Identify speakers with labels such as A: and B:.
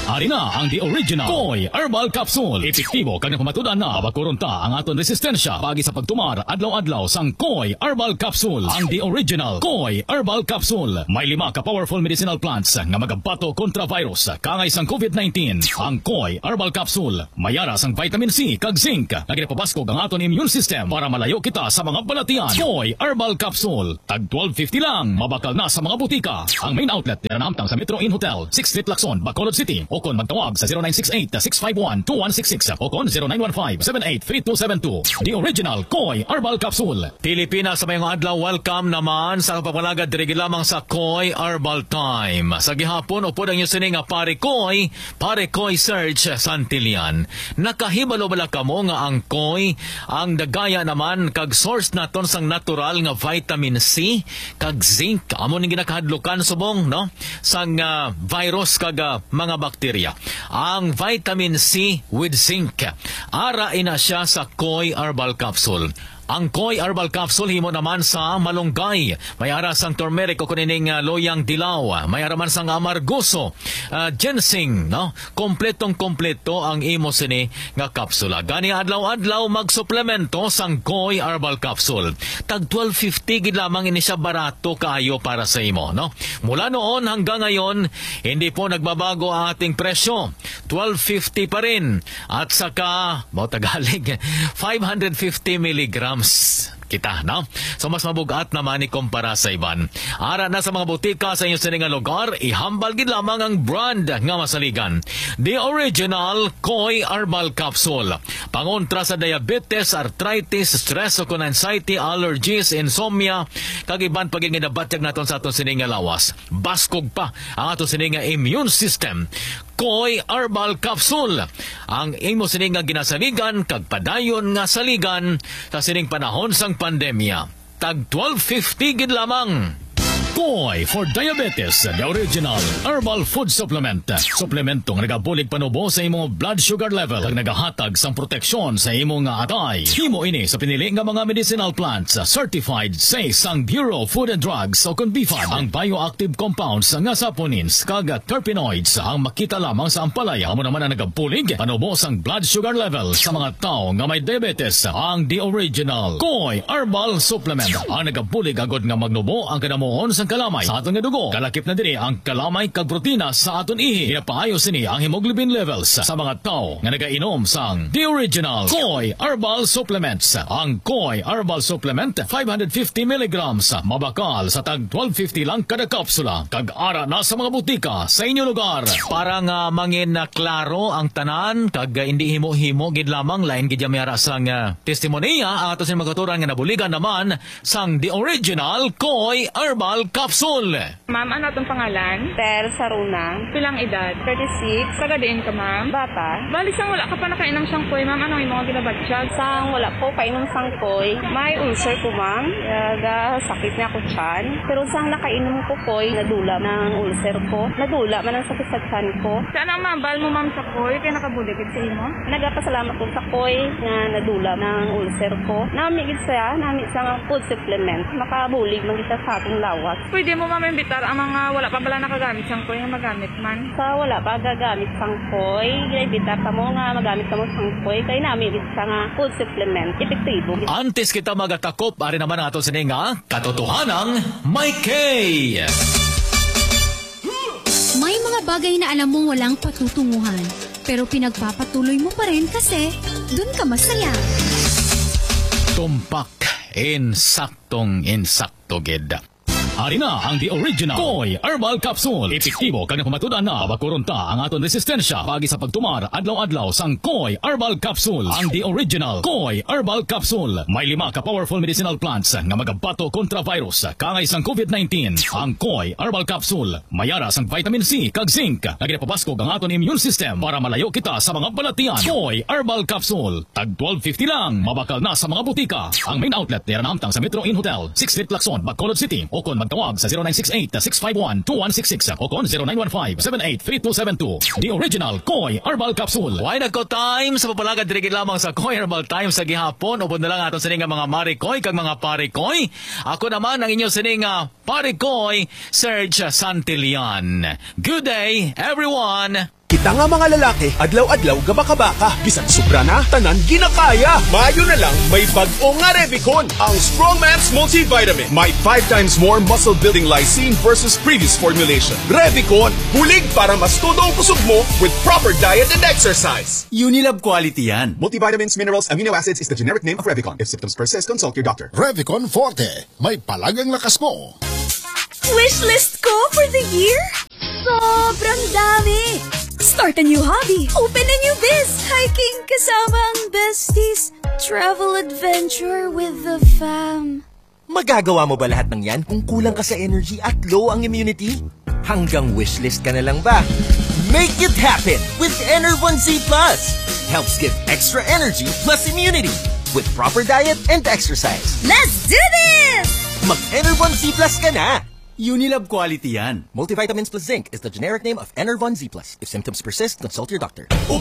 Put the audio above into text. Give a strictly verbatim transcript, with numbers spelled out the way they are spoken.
A: Ari na ang the original Koy Herbal Capsule. Epektibo kag napamatudan na mabakuron ta ang aton resistensya pagi sa pagtumar adlaw-adlaw sang Koy Herbal Capsule. Ang the original Koy Herbal Capsule may lima ka powerful medicinal plants nga magabato kontra virus kangay sang COVID nineteen. Ang Koy Herbal Capsule mayara sang vitamin C kag zinc nga ginapabaskog ang aton immune system para malayo kita sa mga balatian. Koy Herbal Capsule tag twelve fifty lang, mabakal na sa mga butika. Ang main outlet na naamtang sa Metro Inn Hotel, sixth Street, Lacson, Bacolod City. O kon magtawag sa zero nine six eight, six five one, two one six six o kon zero nine one five, seven eight three two seven two. The original Koy Herbal Capsule.
B: Pilipinas sa mayong adlaw, welcome naman sa kapapalagad diri lamang sa Koy Herbal Time. Sa gihapon upod ang yusin nga Pare Koy, Pare Koy Search Santillan. Nakahibalo bala kamo nga ang Koy ang dagaya naman kag source naton sang natural nga vitamin C kag zinc. Amo ning ginakahadlukan subong no sang uh, virus kag uh, mga bakterya. Ang vitamin C with zinc ara ina siya sa Koy Herbal Capsule. Ang Koy Herbal Capsule himo naman sa malunggay, may ara sang turmeric o kunining uh, loyang dilaw, may ara man sang amargoso, uh, ginseng, no? Kompletong kompleto ang imo sini nga kapsula. Gani adlaw-adlaw magsuplemento sang Koy Herbal Capsule. Tag twelve fifty gid lamang ini siya, barato kaayo para sa imo, no? Mula noon hanggang ngayon, hindi po nagbabago ang ating presyo. twelve fifty pa rin. At saka, mo Tagalog, five hundred fifty milligrams kita, no? So mas mabugat naman ni kumpara sa iban. Ara na sa mga butika sa inyong siningang lugar, ihambal gid lamang ang brand nga masaligan. The original Koy Herbal Capsule. Pangontra sa diabetes, arthritis, stress o anxiety, allergies, insomnia, kag iban paging ginabatyag naton sa aton siningang lawas. Baskog pa ang aton siningang immune system. Koy Herbal Capsule. Ang imo sining nga ginasaligan kag padayon nga saligan sa sining panahon sang pandemya. Tag twelve fifty gid lamang.
A: Koy for diabetes, the original herbal food supplement. Suplemento nga nagabulig panubo sa imong blood sugar level kag nagahatag sang proteksyon sa imong nga atay. Himo ini sa pinili nga mga medicinal plants certified sa sang Bureau of Food and Drugs o kon B F A D. Ang bioactive compounds nga saponins kag terpenoids ang makita lamang sa ampalaya mo naman ang nagabulig panubo sang blood sugar level sa mga tao nga may diabetes. Ang the original Koy Herbal Supplement ang nagabulig agad nga magnubo ang kanamuon sa kalamay sa aton nga dugo. Kalakip na diri ang kalamay kag protina sa aton ihi. Inapaayos sini ang hemoglobin levels sa mga tao nga nagainom sang the original Koy Herbal Supplements. Ang Koy Herbal Supplement five hundred fifty milligrams mabakal sa tag twelve fifty lang kada kapsula. Kag ara na sa mga butika sa inyo lugar.
B: Para nga mangin na klaro ang tanan kag uh, hindi himo-himo gid lamang lain gid yamera sang uh, testimonya ang ato sin magaturan nga nabuligan naman sang the original Koy Herbal Capsule.
C: Ma'am, ano itong pangalan?
D: Ter Saruna.
C: Pilang edad?
D: thirty-six.
C: Sagadiin ka, ma'am?
D: Bata.
C: Bali, sang wala ka pa nakainom sang koy, ma'am. Ano yung mga ginabatsyag?
D: Sang wala po kainom sang koy. May ulcer ko, ma'am. Yaga, sakit niya ako tiyan. Pero sang nakainom ko koy, nadula ng ulcer ko. Nadula man ang sakit sa tiyan ko.
C: Saan ang ma'am? Bal mo, ma'am, sa koy? Kaya nakabulikid sa imo?
D: Nagapasalamat ko sa koy na nadula ng ulcer ko. Namigit siya, namit sa mga food supplement. Makabulig man kita sa atong lawas.
C: Pwede mo, ma'am, imbitar ang mga wala pa bala nakagamit sang koy nga magamit man?
D: Sa wala pa gagamit sang koy, ginaibitar ka mo nga magamit ka mo sang koy, kaya namigit sa nga food supplement. Epektibo.
B: Antes kita magatakop, ari naman ang ato sini nga katotohanang may K.
E: May mga bagay na alam mong walang patutunguhan, pero pinagpapatuloy mo pa rin kasi dun ka masaya.
B: Tumpak, insaktong insakto gid.
A: Ari na ang the original Koy Herbal Capsule. Epektibo kag napamatudan na mabakuron ta ang aton resistensya pagi sa pagtumar adlaw-adlaw sang Koy Herbal Capsule. Ang the original Koy Herbal Capsule may lima ka powerful medicinal plants nga magabato kontra virus kangay sang COVID nineteen. Ang Koy Herbal Capsule mayara sang vitamin C kag zinc nga ginapabaskog ang aton immune system para malayo kita sa mga balatian. Koy Herbal Capsule tag twelve fifty lang, mabakal na sa mga butika. Ang main outlet na naamtang sa Metro Inn Hotel, sixth Street, Lacson, Bacolod City. O kon tawag sa zero nine six eight, six five one, two one six six o kon zero nine one five, seven eight three two seven two. The original Koy Herbal Capsule.
B: Why nagko time sa papalagad diri lamang sa Koy Herbal Time sa gihapon. Upod na lang aton sining mga Mari Koy kag mga Pare Koy. Ako naman ang inyo sining Pare Koy, Serge Santillan. Good day, everyone!
F: Kita nga mga lalaki, adlaw-adlaw gabaka-baka. Bisan sobra na, tanan ginakaya. Mayo na lang, may bag-o nga Revicon, ang Strongman's Multivitamin. May five times more muscle-building lysine versus previous formulation. Revicon, bulig para mas todo ang kusog mo with proper diet and exercise.
G: Unilab quality yan.
F: Multivitamins, minerals, amino acids is the generic name of Revicon. If symptoms persist, consult your doctor.
H: Revicon Forte, may palagang lakas mo.
I: Wishlist ko for the year? Sobrang dami! Start a new hobby, open a new biz, hiking kasama ang besties, travel adventure with the fam.
G: Magagawa mo ba lahat ng yan kung kulang ka sa energy at low ang immunity? Hanggang wishlist ka na lang ba? Make it happen with Enervon Z Plus. Helps give extra energy plus immunity with proper diet and exercise.
I: Let's do this!
G: Mag-Enervon Z Plus ka na! Unilab quality yan. Multivitamins plus zinc is the generic name of Enervon Z Plus. If symptoms persist, consult your doctor.